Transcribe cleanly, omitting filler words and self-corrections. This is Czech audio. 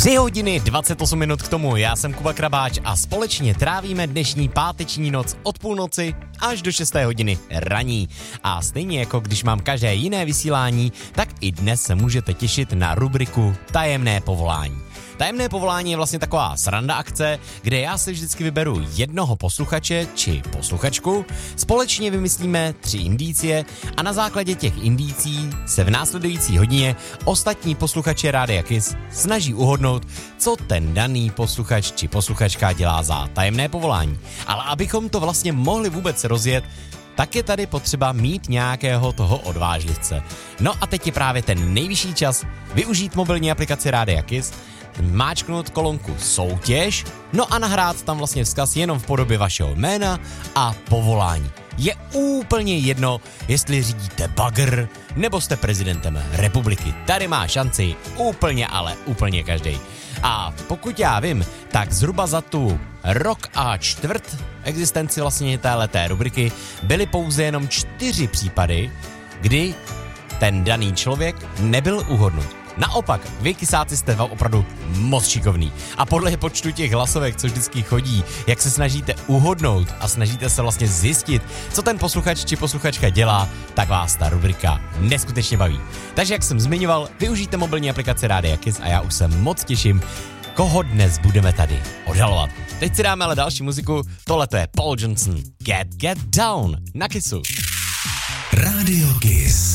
3 hodiny 28 minut k tomu, já jsem Kuba Krabáč a společně trávíme dnešní páteční noc od půlnoci až do 6. hodiny raní. A stejně jako když mám každé jiné vysílání, tak i dnes se můžete těšit na rubriku Tajemné povolání. Tajemné povolání je vlastně taková sranda akce, kde já si vždycky vyberu jednoho posluchače či posluchačku, společně vymyslíme 3 indicie a na základě těch indicí se v následující hodině ostatní posluchači Rádia Kiss snaží uhodnout, co ten daný posluchač či posluchačka dělá za tajemné povolání. Ale abychom to vlastně mohli vůbec rozjet, tak je tady potřeba mít nějakého toho odvážlivce. No a teď je právě ten nejvyšší čas využít mobilní aplikaci Rádia Kiss, máčknout kolonku soutěž, no a nahrát tam vlastně vzkaz jenom v podobě vašeho jména a povolání. Je úplně jedno, jestli řídíte bagr, nebo jste prezidentem republiky. Tady má šanci úplně, ale úplně každej. A pokud já vím, tak zhruba za tu rok a čtvrt existenci vlastně téhleté rubriky byly pouze jenom 4 případy, kdy ten daný člověk nebyl uhodnut. Naopak, vy kysáci jste opravdu moc šikovný. A podle počtu těch hlasovek, co vždycky chodí, jak se snažíte uhodnout a snažíte se vlastně zjistit, co ten posluchač či posluchačka dělá, tak vás ta rubrika neskutečně baví. Takže jak jsem zmiňoval, využijte mobilní aplikaci Rádia Kiss a já už se moc těším, koho dnes budeme tady odhalovat. Teď si dáme ale další muziku, tohle je Paul Johnson, Get Down na Kissu. Rádio Kiss.